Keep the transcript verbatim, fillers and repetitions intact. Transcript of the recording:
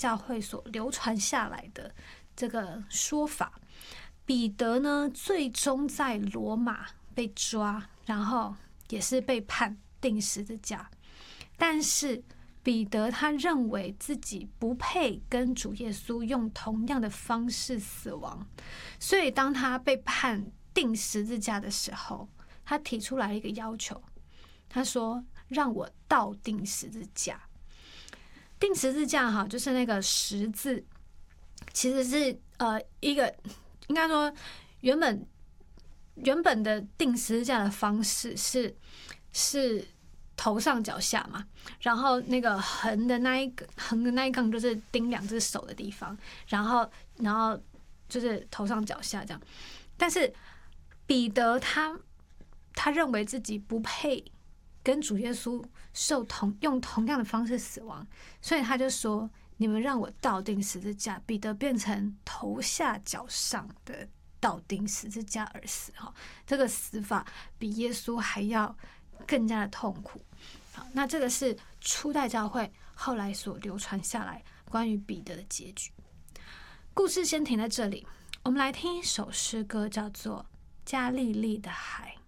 教会所流传下来的这个说法。彼得呢，最终在罗马被抓，然后也是被判钉十字架。但是彼得他认为自己不配跟主耶稣用同样的方式死亡，所以当他被判钉十字架的时候，他提出来一个要求，他说：“让我倒钉十字架。”钉十字架哈，就是那个十字，其实是呃一个应该说原本原本的钉十字架的方式是是头上脚下嘛，然后那个横的那一个横的那一杠就是钉两只手的地方，然后然后就是头上脚下这样。但是彼得他他认为自己不配跟主耶稣受同用同样的方式死亡，所以他就说：“你们让我倒钉十字架。”彼得变成头下脚上的倒钉十字架而死。这个死法比耶稣还要更加的痛苦。好，那这个是初代教会后来所流传下来关于彼得的结局。故事先停在这里，我们来听一首诗歌，叫做《加利利的海》。